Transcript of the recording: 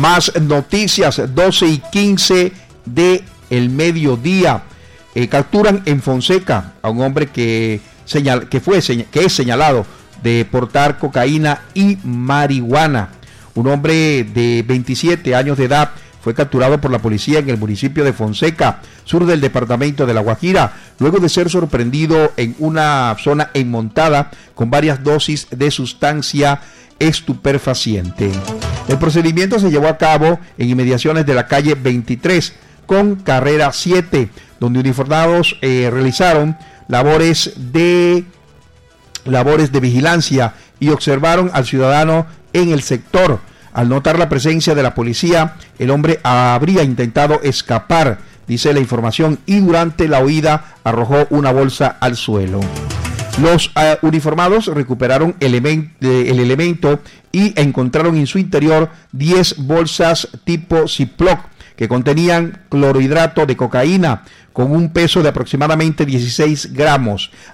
Más noticias, 12:15 de el mediodía. Capturan en Fonseca a un hombre que es señalado de portar cocaína y marihuana. Un hombre de 27 años de edad fue capturado por la policía en el municipio de Fonseca, sur del departamento de La Guajira, luego de ser sorprendido en una zona enmontada con varias dosis de sustancia estupefaciente. El procedimiento se llevó a cabo en inmediaciones de la calle 23 con carrera 7, donde uniformados realizaron labores de vigilancia y observaron al ciudadano en el sector. Al notar la presencia de la policía, el hombre habría intentado escapar, dice la información, y durante la huida arrojó una bolsa al suelo. Los uniformados recuperaron el elemento y encontraron en su interior 10 bolsas tipo Ziploc que contenían clorhidrato de cocaína con un peso de aproximadamente 16 gramos.